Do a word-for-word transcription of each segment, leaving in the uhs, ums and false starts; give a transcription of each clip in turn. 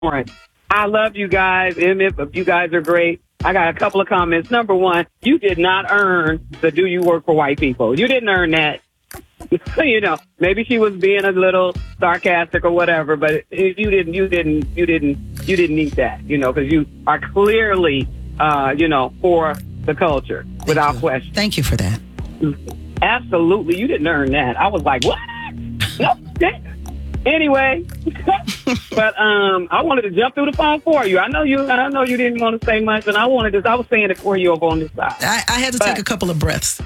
I love you guys. Emmett, you guys are great. I got a couple of comments. Number one, you did not earn the do you work for white people. You didn't earn that. You know, maybe she was being a little sarcastic or whatever, but you didn't, you didn't, you didn't, you didn't need that, you know, because you are clearly, uh, you know, for the culture without question. Thank you for that. Absolutely. You didn't earn that. I was like, what? No. Anyway, but um, I wanted to jump through the phone for you. I know you. I know you didn't want to say much, and I wanted to. I was saying it for you over on this side. I, I had to but, take a couple of breaths.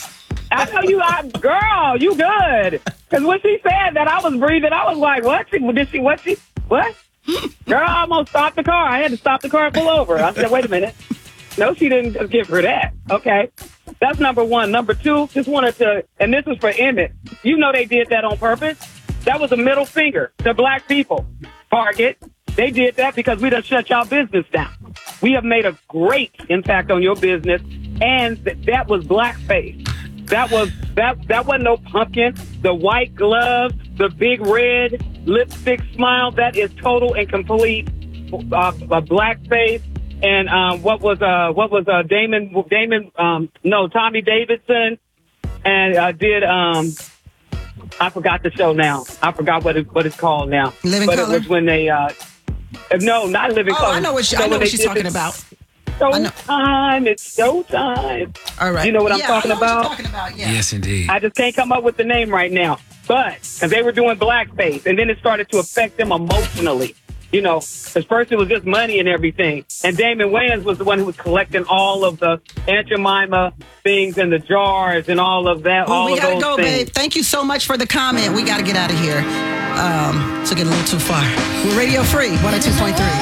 I know you are, girl. You good? Because when she said that, I was breathing. I was like, what? She, did she? What? She? What? Girl, I almost stopped the car. I had to stop the car and pull over. I said, wait a minute. No, she didn't give her that. Okay. That's number one. Number two, just wanted to, and this is for Emmett. You know they did that on purpose. That was a middle finger to black people. Target. They did that because we done shut y'all business down. We have made a great impact on your business, and th- that was blackface. That was that that wasn't no pumpkin. The white gloves, the big red lipstick smile. That is total and complete uh, a blackface. And um, what was uh, what was uh, Damon Damon um, no Tommy Davidson and uh, did um. I forgot the show now. I forgot what it, what it's called now. Living but Color? It was when they, uh, no, not Living oh, Color. I know what, she, so I know what she's talking it, about. Showtime. It's Showtime. All right. You know what yeah, I'm talking I know about? What you're talking about? Yeah. Yes, indeed. I just can't come up with the name right now. But, because they were doing blackface, and then it started to affect them emotionally. You know, because first it was just money and everything. And Damon Wayans was the one who was collecting all of the Aunt Jemima things and the jars and all of that. Oh, all we of gotta those go, things. babe. Thank you so much for the comment. We got to get out of here. Um, took it a little too far. We're Radio Free, one oh two point three.